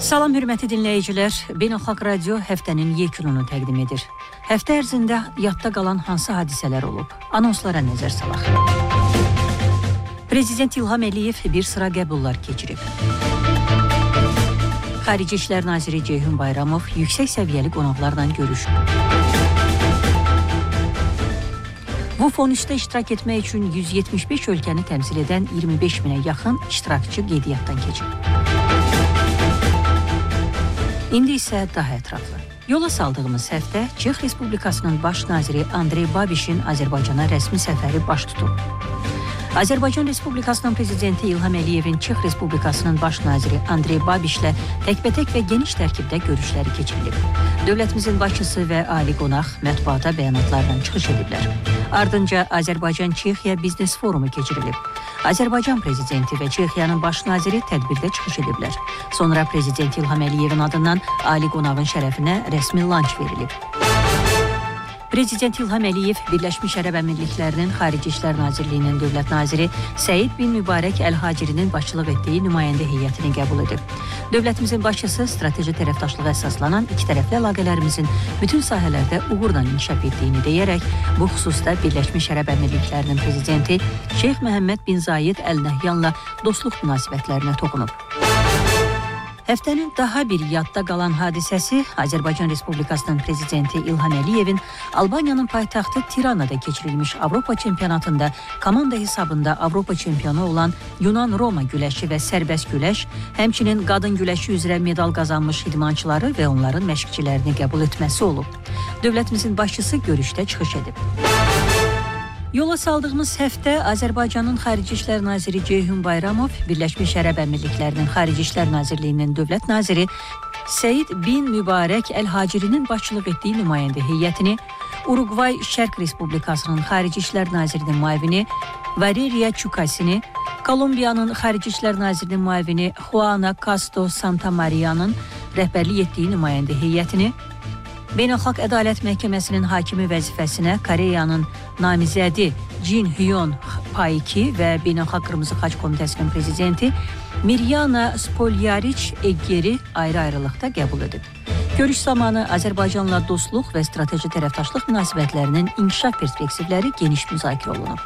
Salam hörmətli dinləyicilər, Beynəlxalq Radio həftənin yekununu təqdim edir. Həftə ərzində yadda qalan hansı hadisələr olub? Anonslara nəzər salaq. Prezident İlham Əliyev bir sıra qəbullar keçirib. Xarici İşlər Naziri Ceyhun Bayramov yüksək səviyyəli qonaqlarla görüşüb. Bu fonüsdə iştirak etmək üçün 175 ölkəni təmsil edən 25 minə yaxın iştirakçı qeydiyyatdan keçib. İndi isə daha ətraflı. Yola saldığımız həftə Çex Respublikasının baş naziri Andrey Babişin Azərbaycana rəsmi səfəri baş tutub. Azərbaycan Respublikasının prezidenti İlham Əliyevin Çex Respublikasının baş naziri Andrey Babişlə təkbətək və geniş tərkibdə görüşləri keçirilib. Dövlətimizin başçısı və ali qonaq mətbuata bəyanatlarla çıxış ediblər. Ardınca Azərbaycan-Çexiya biznes forumu keçirilib. Azərbaycan prezidenti və Çexiyanın baş naziri tədbirdə çıxış ediblər. Sonra prezident İlham Əliyevin adından ali qonağın şərəfinə rəsmi lanç verilib. Prezident İlham Əliyev Birləşmiş Ərəb Əmirliklərinin Xarici İşlər Nazirliyinin dövlət naziri Səid bin Mübarək Əl-Hacirinin başçılıq etdiyi nümayəndə heyətini qəbul edib. Dövlətimizin başçısı strateji tərəfdaşlığa əsaslanan ikitərəfli əlaqələrimizin bütün sahələrdə uğurla inkişaf etdiyini deyərək, bu xüsusda Birləşmiş Ərəb Əmirliklərinin prezidenti Şeyx Məhəmməd bin Zayed Əl Nəhyanla dostluq münasibətlərinə toxunub. Həftənin daha bir yadda qalan hadisəsi Azərbaycan Respublikasının prezidenti İlham Əliyevin Albaniyanın paytaxtı Tiranada keçirilmiş Avropa çempionatında komanda hesabında Avropa çempionu olan Yunan-Roma güləşi və sərbəst güləş, həmçinin qadın güləşi üzrə medal qazanmış idmançıları və onların məşqçilərini qəbul etməsi olub. Dövlətimizin başçısı görüşdə çıxış edib. Yola saldığımız həftə Azərbaycanın Xarici İşlər Naziri Ceyhun Bayramov, Birləşmiş Ərəb Əmirliklərinin Xarici İşlər Nazirliyinin dövlət naziri Səid bin Mübarək Əl-Hacirinin başçılıq etdiyi nümayəndə heyətini, Uruqvay Şərq Respublikasının Xarici İşlər Nazirinin müavini Valeriya Çukasini, Kolumbiyanın Xarici İşlər Nazirinin müavini Juana Castro Santamaria'nın rəhbərlik etdiyi nümayəndə heyətini, Beynəlxalq Ədalət Məhkəməsinin hakimi vəzifəsinə Koreyanın namizədi Jin Hyun Paiki və Beynəlxalq Qırmızı Xaç Komitəsinin prezidenti Miryana Spolyariç Eggeri ayrı-ayrılıqda qəbul edib. Görüş zamanı Azərbaycanla dostluq və strateji tərəfdaşlıq münasibətlərinin inkişaf perspektivləri geniş müzakirə olunub.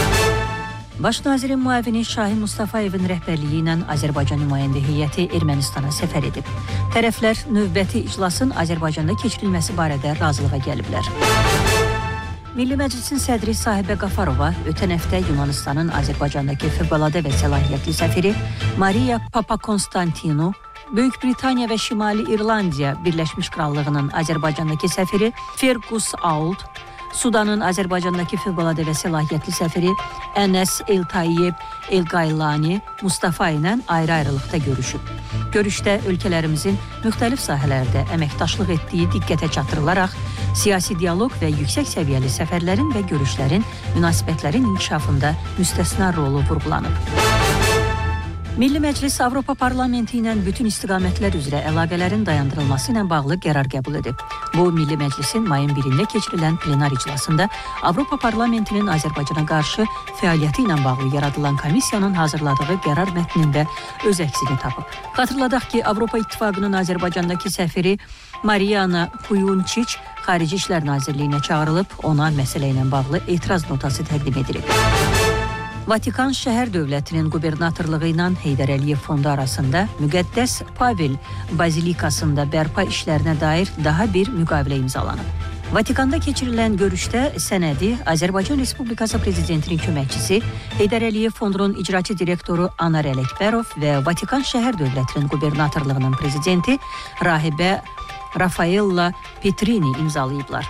Baş nazirin müavini Şahin Mustafayevin rəhbərliyi ilə Azərbaycan nümayəndə heyəti Ermənistana səfər edib. Tərəflər növbəti iclasın Azərbaycanda keçirilməsi barədə razılığa gəliblər. Milli Məclisin sədri Sahibə Qafarova ötən həftə Yunanistanın Azərbaycandakı fövqəladə və səlahiyyətli səfiri Maria Papakonstantinu, Böyük Britaniya və Şimali İrlandiya Birləşmiş Krallığının Azərbaycandakı səfiri Fergus Auld, Sudanın Azərbaycandakı fövqəladə və səlahiyyətli səfiri Ənəs El-Tayyib El-Qaylani Mustafa ilə ayrı-ayrılıqda görüşüb. Görüşdə ölkələrimizin müxtəlif sahələrdə əməkdaşlıq etdiyi diqqətə çatdırılaraq, siyasi dialoq və yüksək səviyyəli səfərlərin və görüşlərin münasibətlərin inkişafında müstəsna rolu vurğulanıb. Milli Məclis Avropa Parlamenti ilə bütün istiqamətlər üzrə əlaqələrin dayandırılması ilə bağlı qərar qəbul edib. Bu, Milli Məclisin mayın 1-də keçirilən plenar iclasında Avropa Parlamentinin Azərbaycana qarşı fəaliyyəti ilə bağlı yaradılan komissiyanın hazırladığı qərar mətnində öz əksini tapıb. Xatırladaq ki, Avropa İttifaqının Azərbaycandakı səfiri Mariana Kuyunçiç Xarici İşlər Nazirliyinə çağırılıb, ona məsələ ilə bağlı etiraz notası təqdim edilib. Vatikan şəhər dövlətinin qubernatorluğu ilə Heydər Əliyev fondu arasında Müqəddəs Pavel Bazilikasında bərpa işlərinə dair daha bir müqavilə imzalanıb. Vatikanda keçirilən görüşdə sənədi Azərbaycan Respublikası prezidentinin köməkçisi Heydər Əliyev fondunun icraçı direktoru Anar Ələkbərov və Vatikan şəhər dövlətinin qubernatorluğunun prezidenti rahibə Rafaella Petrini imzalayıblar.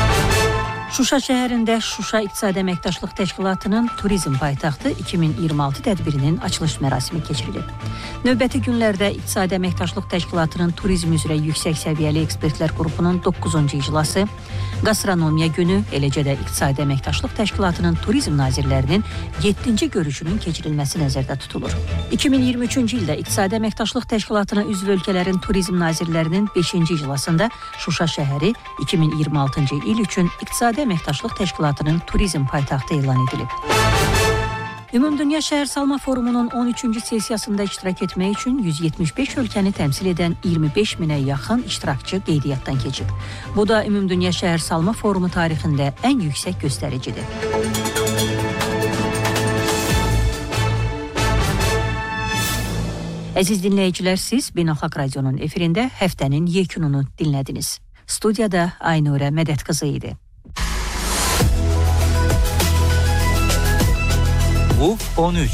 Şuşa şəhərində Şuşa İqtisadi Əməkdaşlıq Təşkilatının Turizm Paytaxtı 2026 tədbirinin açılış mərasimi keçirilib. Növbəti günlərdə İqtisadi Əməkdaşlıq Təşkilatının Turizm üzrə yüksək səviyyəli ekspertlər qrupunun 9-cu iclası, Qastronomiya günü, eləcə də İqtisadi Əməkdaşlıq Təşkilatının Turizm nazirlərinin 7-ci görüşünün keçirilməsi nəzərdə tutulur. 2023-cü ildə İqtisadi Əməkdaşlıq Təşkilatına üzv ölkələrin turizm nazirlərinin 5-ci iclasında Şuşa şəhəri 2026-cı il üçün İqtisadi Əməkdaşlıq Təşkilatının turizm paytaxtı elan edilib. Ümumdünya Şəhərsalma Forumunun 13-cü sessiyasında iştirak etmək üçün 175 ölkəni təmsil edən 25 minə yaxın iştirakçı qeydiyyatdan keçib. Bu da Ümumdünya Şəhərsalma Forumu tarixində ən yüksək göstəricidir. Əziz dinləyicilər, siz Beynəlxalq Radionun efirində həftənin yekununu dinlədiniz. Studiyada Aynurə Mədədqızı idi. WUF 13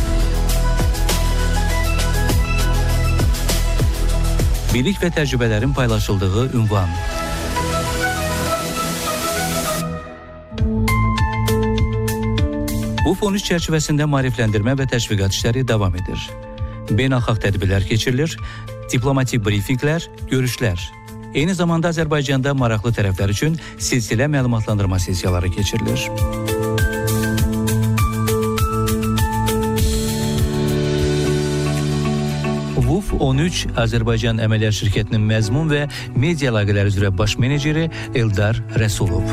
Bilik və təcrübələrin paylaşıldığı ünvan. WUF 13 çərçivəsində maarifləndirmə və təşviqat işləri davam edir. Beynəlxalq tədbirlər keçirilir, diplomatik brifinqlər, görüşlər. Eyni zamanda Azərbaycanda maraqlı tərəflər üçün silsilə məlumatlandırma sessiyaları keçirilir. WUF 13 Azərbaycan Əməliyyat Şirkətinin məzmun və media əlaqələri üzrə baş meneceri Eldar Rəsulov.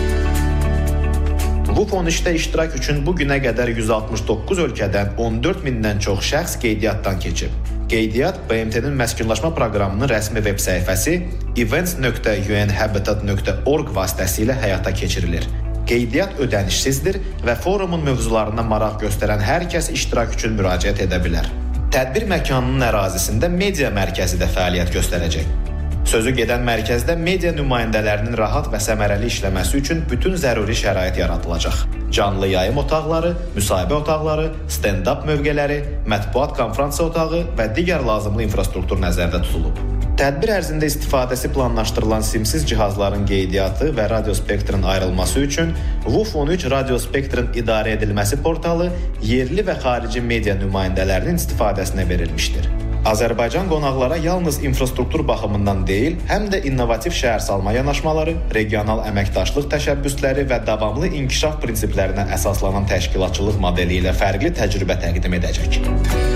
WUF 13-də iştirak üçün bu günə qədər 169 ölkədən 14 mindən çox şəxs qeydiyyatdan keçib. Qeydiyyat BMT-nin məskunlaşma proqramının rəsmi veb səhifəsi events.unhabitat.org vasitəsilə həyata keçirilir. Qeydiyyat ödənişsizdir və forumun mövzularına maraq göstərən hər kəs iştirak üçün müraciət edə bilər. Tədbir məkanının ərazisində media mərkəzi də fəaliyyət göstərəcək. Sözü gedən mərkəzdə media nümayəndələrinin rahat və səmərəli işləməsi üçün bütün zəruri şərait yaradılacaq. Canlı yayım otaqları, müsahibə otaqları, stand-up mövqeləri, mətbuat konfransiya otağı və digər lazımlı infrastruktur nəzərdə tutulub. Tədbir ərzində istifadəsi planlaşdırılan simsiz cihazların qeydiyyatı və radiospektrın ayrılması üçün WUF 13 radiospektrın idarə edilməsi portalı yerli və xarici media nümayəndələrinin istifadəsinə verilmişdir. Azərbaycan qonaqlara yalnız infrastruktur baxımından deyil, həm də innovativ şəhərsalma yanaşmaları, regional əməkdaşlıq təşəbbüsləri və davamlı inkişaf prinsiplərinə əsaslanan təşkilatçılıq modeli ilə fərqli təcrübə təqdim edəcək.